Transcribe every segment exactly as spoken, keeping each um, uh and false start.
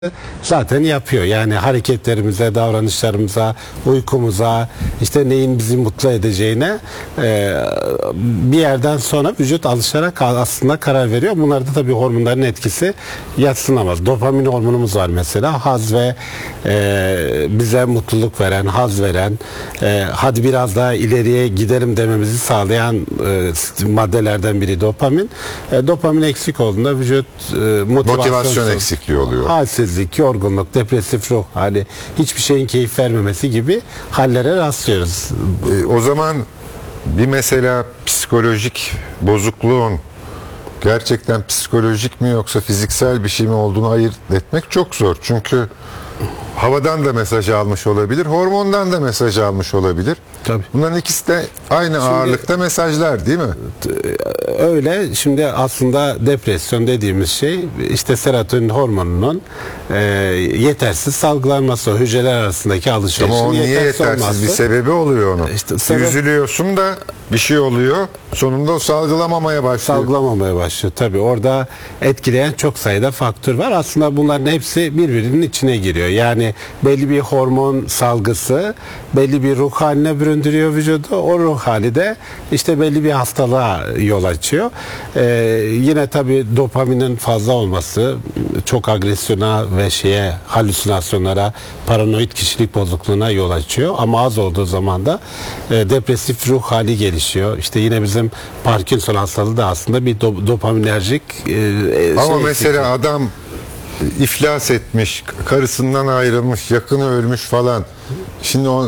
zaten yapıyor. Yani hareketlerimize, davranışlarımıza, uykumuza, işte neyin bizi mutlu edeceğine e, bir yerden sonra vücut alışarak aslında karar veriyor. Bunlarda tabii hormonların etkisi yadsınamaz. Dopamin hormonumuz var mesela. Haz ve e, bize mutluluk veren, haz veren, e, hadi biraz daha ileriye gidelim dememizi sağlayan e, maddelerden biri dopamin. E, dopamin eksik olduğunda vücut e, motivasyon, motivasyon eksikliği oluyor. Halsizlik, yorgunluk, depresif ruh hali, hiçbir şeyin keyif vermemesi gibi hallere rastlıyoruz. E, o zaman bir mesela psikolojik bozukluğun gerçekten psikolojik mi yoksa fiziksel bir şey mi olduğunu ayırt etmek çok zor. Çünkü havadan da mesaj almış olabilir, hormondan da mesaj almış olabilir. Tabii. Bunların ikisi de aynı şimdi, ağırlıkta mesajlar değil mi? Öyle. Şimdi aslında depresyon dediğimiz şey işte serotonin hormonunun e, yetersiz salgılanması, o hücreler arasındaki alışverişin ama o niye yetersiz, yetersiz olması. Bir sebebi oluyor onun. İşte sebep... Üzülüyorsun da bir şey oluyor. Sonunda o salgılamamaya başlıyor. Salgılamamaya başlıyor. Tabii orada etkileyen çok sayıda faktör var. Aslında bunların hepsi birbirinin içine giriyor. Yani belli bir hormon salgısı belli bir ruh haline büründürüyor vücudu. O ruh hali de işte belli bir hastalığa yol açıyor. Ee, yine tabii dopaminin fazla olması çok agresyona ve şeye halüsinasyonlara, paranoid kişilik bozukluğuna yol açıyor. Ama az olduğu zaman da e, depresif ruh hali gelişiyor. İşte yine bizim Parkinson hastalığı da aslında bir do, dopaminerjik e, ama şey mesela eksikliği. Adam iflas etmiş, karısından ayrılmış, yakını ölmüş falan. Şimdi o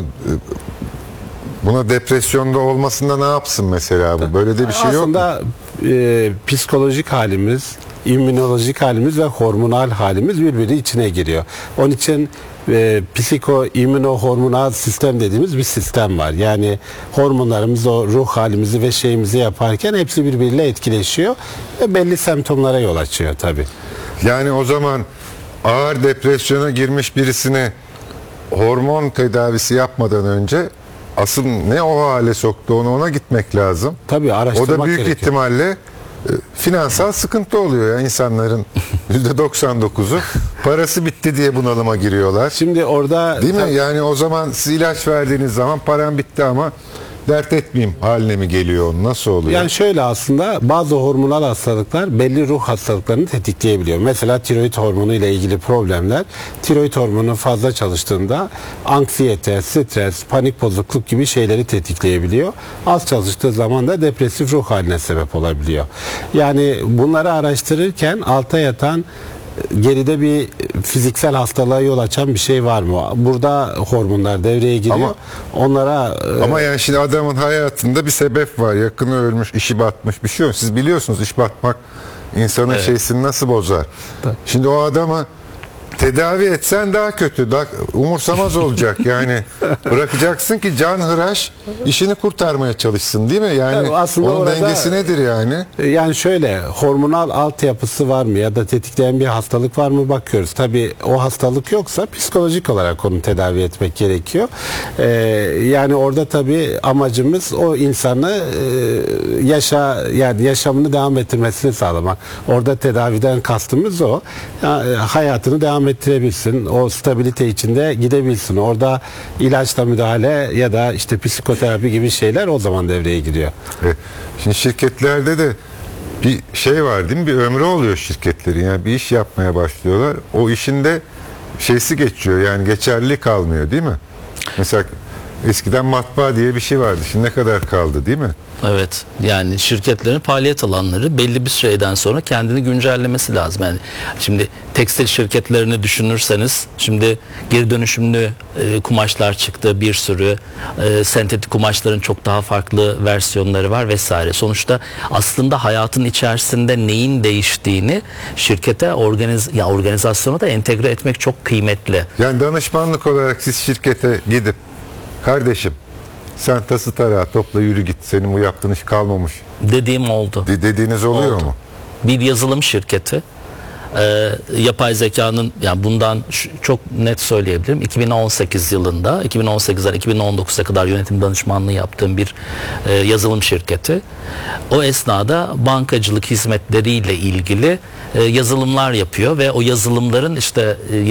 buna depresyonda olmasında ne yapsın mesela bu? Böyle de bir şey yok mu? Aslında e, psikolojik halimiz, immünolojik halimiz ve hormonal halimiz birbiri içine giriyor. Onun için e, psiko, immünohormonal sistem dediğimiz bir sistem var. Yani hormonlarımız o ruh halimizi ve şeyimizi yaparken hepsi birbiriyle etkileşiyor ve belli semptomlara yol açıyor tabii. Yani o zaman ağır depresyona girmiş birisine hormon tedavisi yapmadan önce asıl ne o hale soktu onu ona gitmek lazım. Tabii araştırmak O da büyük gerekiyor. ihtimalle e, finansal sıkıntı oluyor. Yani insanların yüzde doksan dokuzu parası bitti diye bunalıma giriyorlar. Şimdi orada değil mi? Yani o zaman siz ilaç verdiğiniz zaman param bitti ama dert etmeyeyim haline mi geliyor? Nasıl oluyor? Yani şöyle aslında bazı hormonal hastalıklar belli ruh hastalıklarını tetikleyebiliyor. Mesela tiroid hormonu ile ilgili problemler tiroid hormonu fazla çalıştığında anksiyete, stres, panik bozukluk gibi şeyleri tetikleyebiliyor. Az çalıştığı zaman da depresif ruh haline sebep olabiliyor. Yani bunları araştırırken alta yatan geride bir fiziksel hastalığa yol açan bir şey var mı? Burada hormonlar devreye giriyor. Ama, Onlara ama yani şimdi adamın hayatında bir sebep var. Yakını ölmüş, işi batmış bir şey yok. Siz biliyorsunuz iş batmak insanın evet. şeysini nasıl bozar. Tabii. Şimdi o adamı tedavi etsen daha kötü, daha umursamaz olacak. Yani bırakacaksın ki canhıraş işini kurtarmaya çalışsın değil mi? Yani tabii aslında onun orada, dengesi nedir yani? Yani şöyle hormonal altyapısı var mı ya da tetikleyen bir hastalık var mı bakıyoruz. Tabii o hastalık yoksa psikolojik olarak onu tedavi etmek gerekiyor. Ee, yani orada tabii amacımız o insanı e, yaşa yani yaşamını devam ettirmesini sağlamak. Orada tedaviden kastımız o. Yani hayatını devam ettirebilsin. O stabilite içinde gidebilsin. Orada ilaçla müdahale ya da işte psikoterapi gibi şeyler o zaman devreye giriyor. Evet. Şimdi şirketlerde de bir şey var değil mi? Bir ömrü oluyor şirketlerin. Yani bir iş yapmaya başlıyorlar. O işin de şeysi geçiyor. Yani geçerli kalmıyor değil mi? Mesela eskiden matbaa diye bir şey vardı. Şimdi ne kadar kaldı değil mi? Evet. Yani şirketlerin faaliyet alanları belli bir süreden sonra kendini güncellemesi lazım. Yani şimdi tekstil şirketlerini düşünürseniz şimdi geri dönüşümlü e, kumaşlar çıktı, bir sürü e, sentetik kumaşların çok daha farklı versiyonları var vesaire. Sonuçta aslında hayatın içerisinde neyin değiştiğini şirkete organiz ya organizasyona da entegre etmek çok kıymetli. Yani danışmanlık olarak siz şirkete gidip kardeşim sen tası tarağı topla yürü git. Senin bu yaptığın iş kalmamış. Dediğim oldu. De dediğiniz oluyor oldu. mu? Bir yazılım şirketi e, yapay zekanın, yani bundan şu- çok net söyleyebilirim. iki bin on sekiz yılında, iki bin on sekizden iki bin on dokuza kadar yönetim danışmanlığı yaptığım bir e, yazılım şirketi. O esnada bankacılık hizmetleriyle ilgili e, yazılımlar yapıyor ve o yazılımların işte e,